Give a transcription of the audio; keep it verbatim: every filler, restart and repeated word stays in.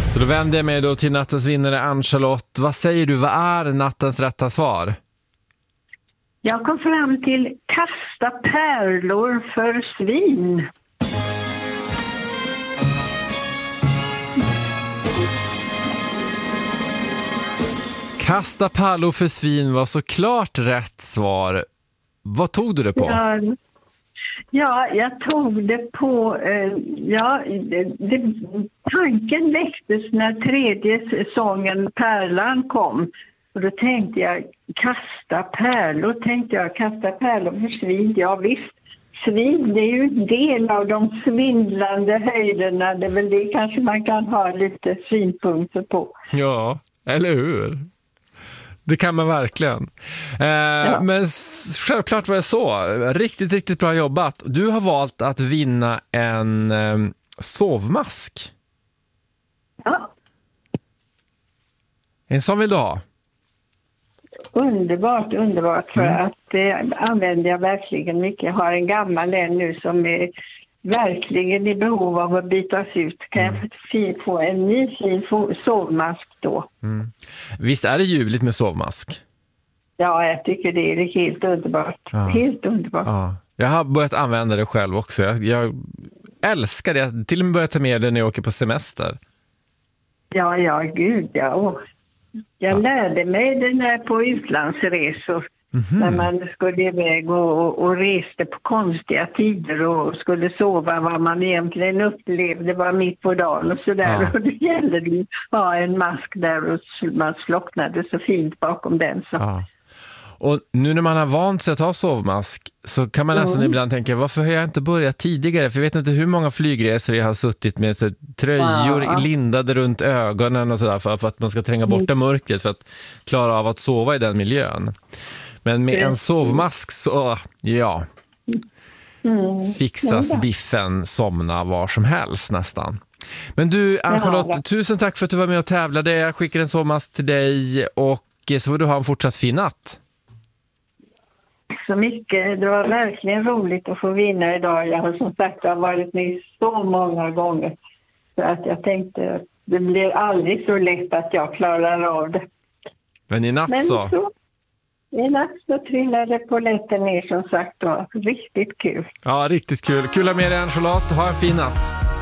Så då vänder jag mig då till nattens vinnare Ann-Charlotte. Vad säger du, vad är nattens rätta svar? Jag kom fram till kasta pärlor för svin. Kasta pärlor för svin var såklart rätt svar. Vad tog du det på? Ja, ja jag tog det på... Eh, ja, det, det, tanken väcktes när tredje säsongen Pärlan kom. Och då tänkte jag, kasta pärlor, tänkte jag, kasta pärlor för svin. Ja visst, svin det är ju en del av de svindlande höjderna. Det är väl det kanske man kan ha lite synpunkter på. Ja, eller hur? Det kan man verkligen. Eh, ja. Men självklart var det så. Riktigt, riktigt bra jobbat. Du har valt att vinna en eh, sovmask. Ja. En sån vill du ha? Underbart, underbart. För Mm. att det eh, använder jag verkligen mycket. Jag har en gammal en nu som är verkligen i behov av att bytas ut. Kan Mm. jag få en ny fin sovmask då? Mm. Visst är det ljuvligt med sovmask? Ja, jag tycker det är helt underbart. Ja. Helt underbart. Ja. Jag har börjat använda det själv också. Jag, jag älskar det. Jag till och med börjat ta med det när jag åker på semester. Ja, ja, gud, ja. Och jag Ja. lärde mig det när på utlandsresor. Mhm. När man skulle iväg och, och, och reste på konstiga tider och skulle sova vad man egentligen upplevde var mitt på dagen och sådär. Ja. Och det gällde ju att ha en mask där och man slocknade så fint bakom den. Så. Ja. Och nu när man har vant sig att ha sovmask så kan man nästan Mm. ibland tänka, varför har jag inte börjat tidigare? För jag vet inte hur många flygresor jag har suttit med så, tröjor Ja. lindade runt ögonen och sådär för, för att man ska tränga bort det mörkret för att klara av att sova i den miljön. Men med en sovmask så, ja, Mm. fixas Ja. biffen somna var som helst nästan. Men du, Ann-Charlotte, Ja. tusen tack för att du var med och tävlade. Jag skickar en sovmask till dig och så får du ha en fortsatt fin natt. Så mycket. Det var verkligen roligt att få vinna idag. Jag har som sagt jag har varit med så många gånger. Så att jag tänkte att det blir aldrig så lätt att jag klarar av det. Men i natt Men så... så, i natt så trillade polletten ner som sagt. Då. Riktigt kul. Ja, riktigt kul. Kul att ha med dig, Ann-Charlotte. Ha en fin natt.